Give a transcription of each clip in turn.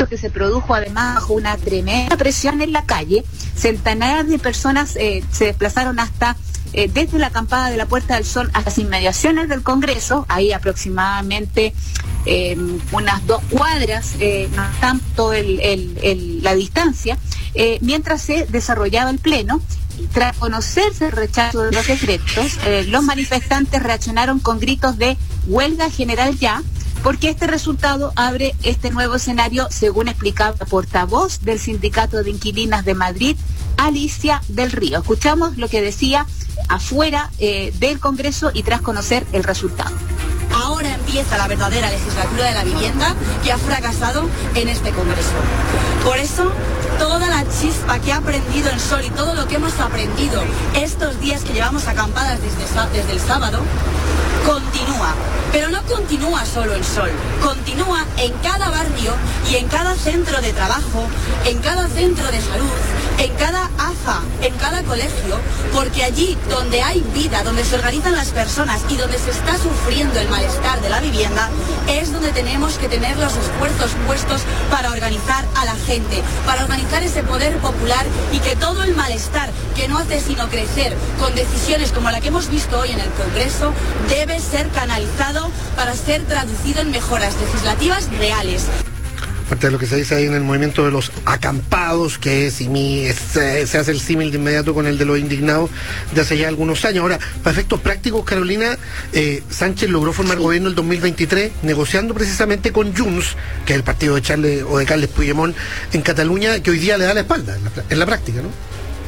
hecho que se produjo además bajo una tremenda presión en la calle. Centenares de personas se desplazaron hasta desde la acampada de la Puerta del Sol hasta las inmediaciones del Congreso, ahí aproximadamente unas 2 cuadras, no tanto la distancia, mientras se desarrollaba el pleno. Tras conocerse el rechazo de los decretos, los manifestantes reaccionaron con gritos de huelga general ya, porque este resultado abre este nuevo escenario, según explicaba la portavoz del Sindicato de Inquilinas de Madrid, Alicia del Río. Escuchamos lo que decía afuera del Congreso y tras conocer el resultado. Ahora empieza la verdadera legislatura de la vivienda que ha fracasado en este Congreso. Por eso, toda la chispa que ha aprendido el Sol y todo lo que hemos aprendido estos días que llevamos acampadas desde el sábado, continúa. Pero no continúa solo el Sol, continúa en cada barrio y en cada centro de trabajo, en cada centro de salud, en cada AFA, en cada colegio, porque allí donde hay vida, donde se organizan las personas y donde se está sufriendo el malestar de la vivienda, es donde tenemos que tener los esfuerzos puestos para organizar a la gente, para organizar ese poder popular y que todo el malestar que no hace sino crecer con decisiones como la que hemos visto hoy en el Congreso, debe ser canalizado para ser traducido en mejoras legislativas reales. Parte de lo que se dice ahí en el movimiento de los acampados, que se hace el símil de inmediato con el de los indignados de hace ya algunos años. Ahora, para efectos prácticos, Carolina, Sánchez logró formar gobierno el 2023 negociando precisamente con Junts, que es el partido de Carles Puigdemont en Cataluña, que hoy día le da la espalda en la práctica, ¿no?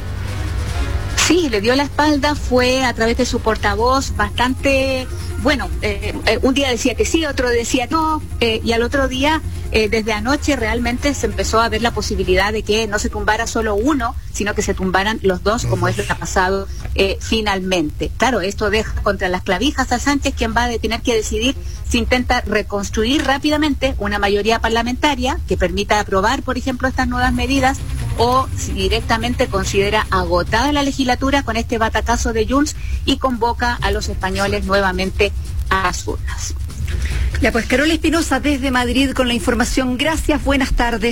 Sí, le dio la espalda, fue a través de su portavoz bastante, bueno, un día decía que sí, otro decía no, y al otro día, desde anoche realmente se empezó a ver la posibilidad de que no se tumbara solo uno, sino que se tumbaran los dos, como es lo que ha pasado finalmente. Claro, esto deja contra las clavijas a Sánchez, quien va a tener que decidir si intenta reconstruir rápidamente una mayoría parlamentaria que permita aprobar, por ejemplo, estas nuevas medidas, o si directamente considera agotada la legislatura con este batacazo de Junts y convoca a los españoles nuevamente a las urnas. Ya pues, Carola Espinosa desde Madrid con la información. Gracias, buenas tardes.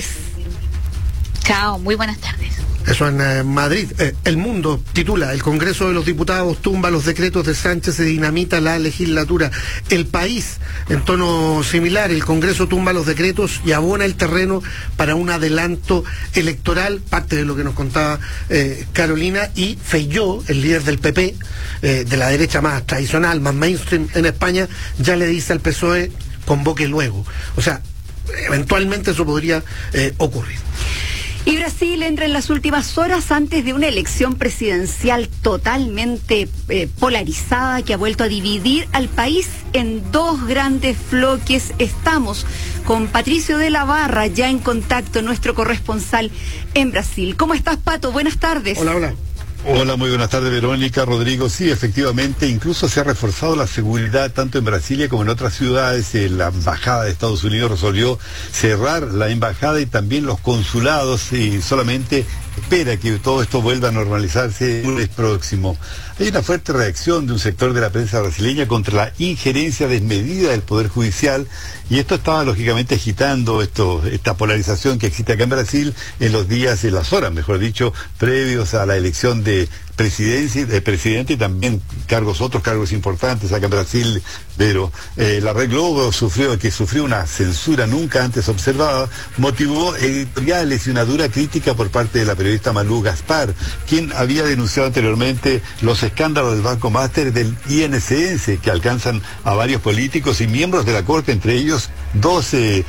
Chao, muy buenas tardes. Eso en Madrid. El Mundo titula: el Congreso de los Diputados tumba los decretos de Sánchez, se dinamita la legislatura. El País, en tono similar: el Congreso tumba los decretos y abona el terreno para un adelanto electoral, parte de lo que nos contaba Carolina. Y Feijóo, el líder del PP, de la derecha más tradicional, más mainstream en España, ya le dice al PSOE: convoque luego. O sea, eventualmente eso podría ocurrir. Y Brasil entra en las últimas horas antes de una elección presidencial totalmente polarizada que ha vuelto a dividir al país en 2 grandes bloques. Estamos con Patricio de la Barra, ya en contacto, nuestro corresponsal en Brasil. ¿Cómo estás, Pato? Buenas tardes. Hola, hola. Hola, muy buenas tardes, Verónica, Rodrigo. Sí, efectivamente, incluso se ha reforzado la seguridad tanto en Brasilia como en otras ciudades. La embajada de Estados Unidos resolvió cerrar la embajada y también los consulados, y solamente espera que todo esto vuelva a normalizarse el lunes próximo. Hay una fuerte reacción de un sector de la prensa brasileña contra la injerencia desmedida del Poder Judicial, y esto estaba lógicamente agitando esta polarización que existe acá en Brasil en las horas, mejor dicho, previos a la elección de presidente y también otros cargos importantes acá en Brasil. Pero la Red Globo sufrió una censura nunca antes observada, motivó editoriales y una dura crítica por parte de la periodista Malú Gaspar, quien había denunciado anteriormente los escándalos del Banco Master del INSS, que alcanzan a varios políticos y miembros de la Corte, entre ellos 12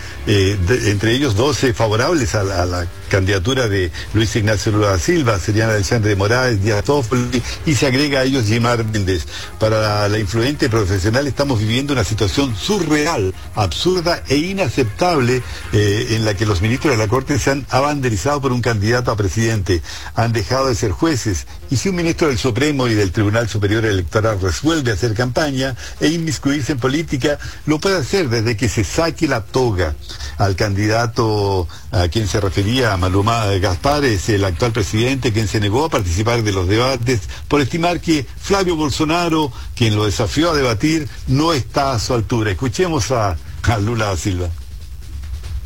favorables a la candidatura de Luis Ignacio Lula da Silva, serían Alexandre de Moraes, Díaz Toffoli, y se agrega a ellos Gilmar Méndez. Para la influente profesional estamos viviendo una situación surreal, absurda e inaceptable, en la que los ministros de la Corte se han abanderizado por un candidato a presidente, han dejado de ser jueces, y si un ministro del Supremo y del Tribunal Superior Electoral resuelve hacer campaña e inmiscuirse en política, lo puede hacer desde que se saque la toga. Al candidato a quien se refería Malú Gaspar es el actual presidente, quien se negó a participar de los debates por estimar que Flavio Bolsonaro, quien lo desafió a debatir, no está a su altura. Escuchemos a Lula da Silva.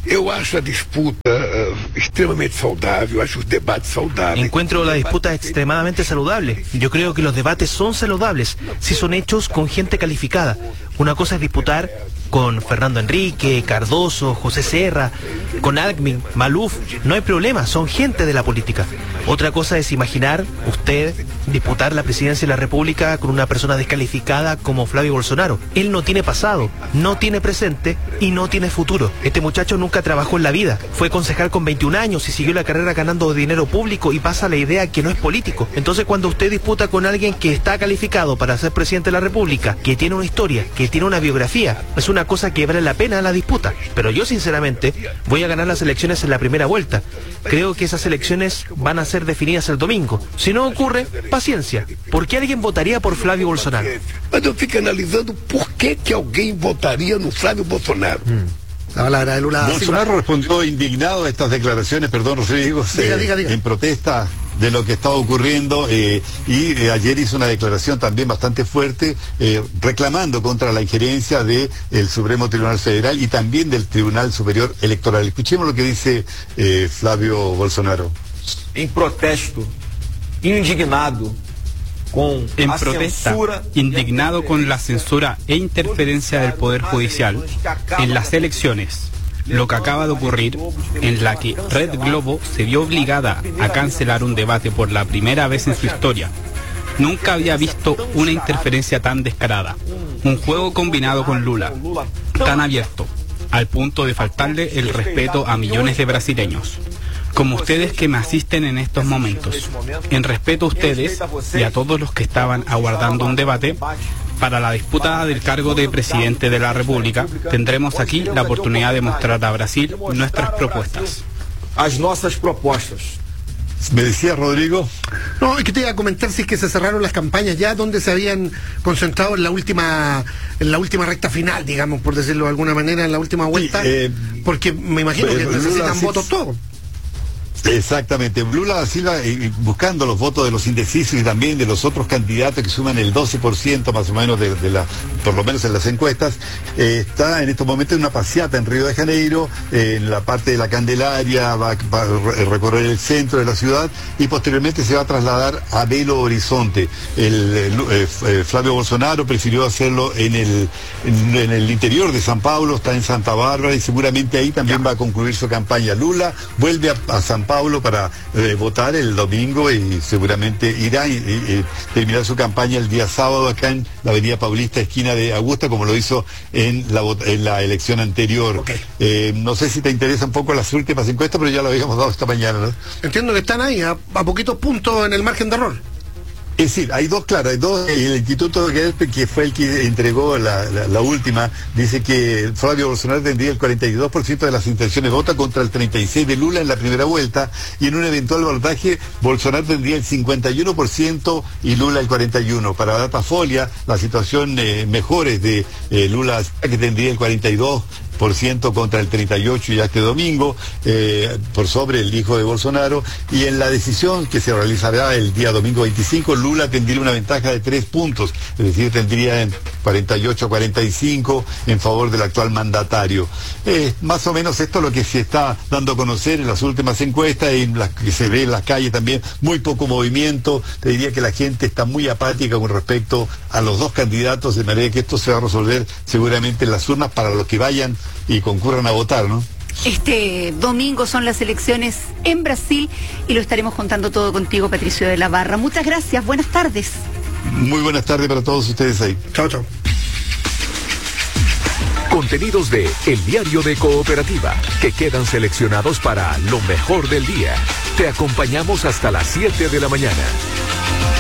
Eu acho a disputa extremamente saudável, acho os debates saudáveis. Encuentro la disputa extremadamente saludable. Yo creo que los debates son saludables si son hechos con gente calificada. Una cosa es disputar con Fernando Enrique, Cardoso, José Serra, con Alckmin, Maluf, no hay problema, son gente de la política. Otra cosa es imaginar usted disputar la presidencia de la República con una persona descalificada como Flavio Bolsonaro. Él no tiene pasado, no tiene presente y no tiene futuro. Este muchacho nunca trabajó en la vida, fue concejal con 21 años y siguió la carrera ganando dinero público y pasa la idea que no es político. Entonces cuando usted disputa con alguien que está calificado para ser presidente de la República, que tiene una historia, que tiene una biografía, es una cosa que vale la pena la disputa. Pero yo sinceramente voy a ganar las elecciones en la primera vuelta. Creo que esas elecciones van a ser definidas el domingo. Si no ocurre, paciencia. ¿Por qué alguien votaría por Flavio Bolsonaro? Mas eu fico analisando por que alguém votaria no Flávio Bolsonaro. La palabra de Lula. Bolsonaro respondió indignado a estas declaraciones, perdón, Rodrigo, Diga. en protesta de lo que estaba ocurriendo y ayer hizo una declaración también bastante fuerte reclamando contra la injerencia del Supremo Tribunal Federal y también del Tribunal Superior Electoral. Escuchemos lo que dice Flavio Bolsonaro. En protesta, indignado con la censura e interferencia del Poder Judicial en las elecciones, lo que acaba de ocurrir, en la que Red Globo se vio obligada a cancelar un debate por la primera vez en su historia. Nunca había visto una interferencia tan descarada, un juego combinado con Lula, tan abierto, al punto de faltarle el respeto a millones de brasileños, como ustedes que me asisten en estos momentos. En respeto a ustedes y a todos los que estaban aguardando un debate para la disputa del cargo de presidente de la República, tendremos aquí la oportunidad de mostrar a Brasil nuestras propuestas. As nossas propostas. ¿Me decía Rodrigo? No, es que te iba a comentar si es que se cerraron las campañas ya donde se habían concentrado en la última recta final, digamos, por decirlo de alguna manera, en la última vuelta, porque me imagino que necesitan votos todos. Exactamente, Lula da Silva buscando los votos de los indecisos y también de los otros candidatos que suman el 12% más o menos por lo menos en las encuestas, está en estos momentos en una paseata en Río de Janeiro, en la parte de la Candelaria, va a recorrer el centro de la ciudad y posteriormente se va a trasladar a Belo Horizonte. Flavio Bolsonaro prefirió hacerlo en el interior de San Paulo, está en Santa Bárbara y seguramente ahí también va a concluir su campaña. Lula vuelve a San Paulo para votar el domingo y seguramente irá y terminar su campaña el día sábado acá en la Avenida Paulista, esquina de Augusta, como lo hizo en la elección anterior. Okay. No sé si te interesa un poco las últimas encuestas, pero ya lo habíamos dado esta mañana, ¿no? Entiendo que están ahí a poquitos puntos en el margen de error. Es decir, hay dos, el Instituto Gelpe, que fue el que entregó la última, dice que Flavio Bolsonaro tendría el 42% de las intenciones de voto contra el 36% de Lula en la primera vuelta, y en un eventual balotaje Bolsonaro tendría el 51% y Lula el 41%. Para Datafolia, la situación mejor es de Lula, que tendría el 42% contra el 38% ya este domingo, por sobre el hijo de Bolsonaro, y en la decisión que se realizará el día domingo 25, Lula tendría una ventaja de 3 puntos, es decir, tendría en 48-45 en favor del actual mandatario. Más o menos esto es lo que se está dando a conocer en las últimas encuestas, en las que se ve en las calles también, muy poco movimiento. Te diría que la gente está muy apática con respecto a los dos candidatos, de manera que esto se va a resolver seguramente en las urnas para los que vayan y concurran a votar, ¿no? Este domingo son las elecciones en Brasil y lo estaremos contando todo contigo, Patricio de la Barra. Muchas gracias, buenas tardes. Muy buenas tardes para todos ustedes ahí. Chao, chao. Contenidos de El Diario de Cooperativa, que quedan seleccionados para lo mejor del día. Te acompañamos hasta las 7 de la mañana.